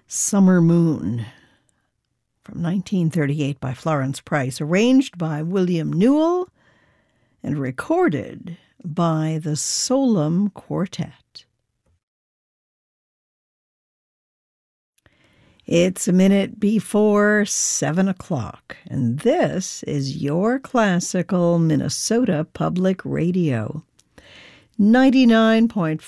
Summer Moon from 1938 by Florence Price, arranged by William Newell and recorded by the Solem Quartet. It's a minute before 7 o'clock, and this is your classical Minnesota Public Radio. 99.5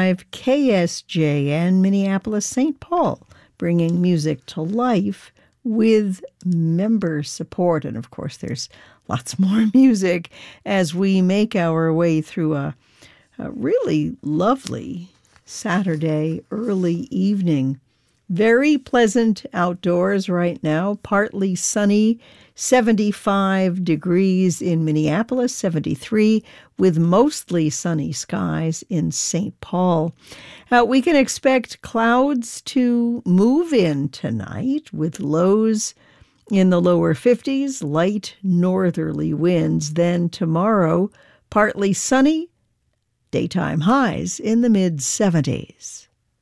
KSJN, Minneapolis, St. Paul, bringing music to life with member support. And of course, there's lots more music as we make our way through a really lovely Saturday early evening. Very pleasant outdoors right now, partly sunny, 75 degrees in Minneapolis, 73, with mostly sunny skies in St. Paul. We can expect clouds to move in tonight with lows in the lower 50s, light northerly winds. Then tomorrow, partly sunny, daytime highs in the mid-70s.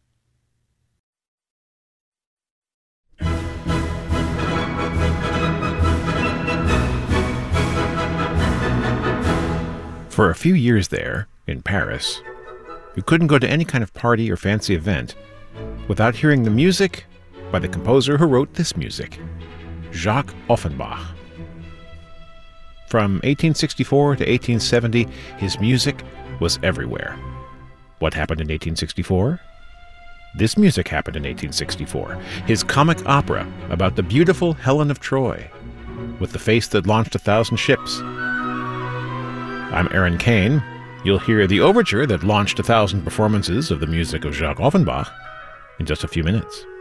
For a few years there, in Paris, you couldn't go to any kind of party or fancy event without hearing the music by the composer who wrote this music, Jacques Offenbach. From 1864 to 1870, his music was everywhere. What happened in 1864? This music happened in 1864, his comic opera about the beautiful Helen of Troy, with the face that launched 1,000 ships. I'm Aaron Kane. You'll hear the overture that launched 1,000 performances of the music of Jacques Offenbach in just a few minutes.